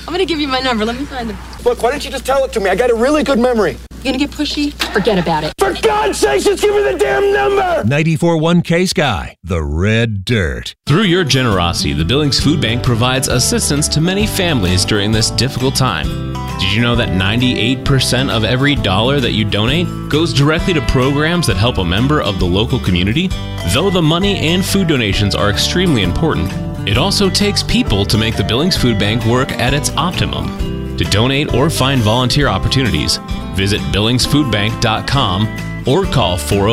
I'm going to give you my number. Let me find them. Look, why don't you just tell it to me? I got a really good memory. You going to get pushy? Forget about it. For God's sake, just give me the damn number! 94.1 K-Sky, the red dirt. Through your generosity, the Billings Food Bank provides assistance to many families during this difficult time. Did you know that 98% of every dollar that you donate goes directly to programs that help a member of the local community? Though the money and food donations are extremely important, it also takes people to make the Billings Food Bank work at its optimum. To donate or find volunteer opportunities, visit billingsfoodbank.com or call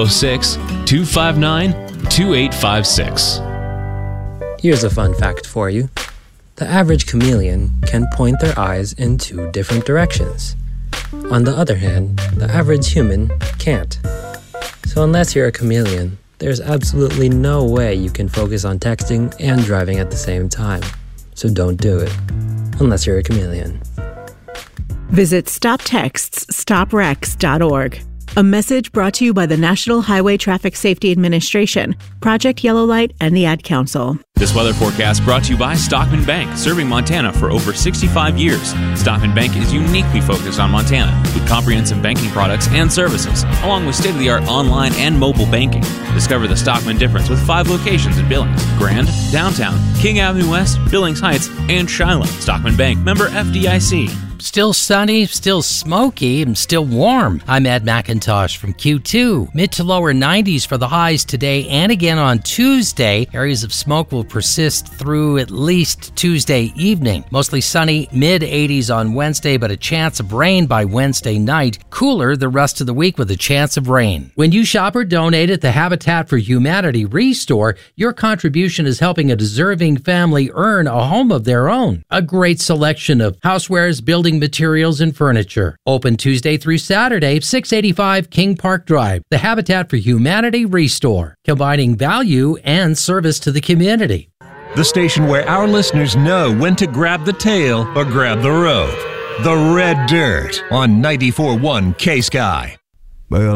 406-259-2856. Here's a fun fact for you. The average chameleon can point their eyes in 2 different directions. On the other hand, the average human can't. So unless you're a chameleon, there's absolutely no way you can focus on texting and driving at the same time. So don't do it, unless you're a chameleon. Visit StopTextsStopWrecks.org. A message brought to you by the National Highway Traffic Safety Administration, Project Yellow Light, and the Ad Council. This weather forecast brought to you by Stockman Bank, serving Montana for over 65 years. Stockman Bank is uniquely focused on Montana with comprehensive banking products and services, along with state-of-the-art online and mobile banking. Discover the Stockman difference with 5 locations in Billings, Grand, Downtown, King Avenue West, Billings Heights, and Shiloh. Stockman Bank, member FDIC. Still sunny, still smoky, and still warm. I'm Ed McIntosh from Q2. Mid to lower 90s for the highs today and again on Tuesday. Areas of smoke will persist through at least Tuesday evening. Mostly sunny, mid 80s on Wednesday, but a chance of rain by Wednesday night. Cooler the rest of the week with a chance of rain. When you shop or donate at the Habitat for Humanity Restore, your contribution is helping a deserving family earn a home of their own. A great selection of housewares, building materials, and furniture. Open Tuesday through Saturday, 685 King Park Drive. The Habitat for Humanity Restore, combining value and service to the community. The station where our listeners know when to grab the tail or grab the rope. The Red Dirt on 94.1 K-Sky. Well,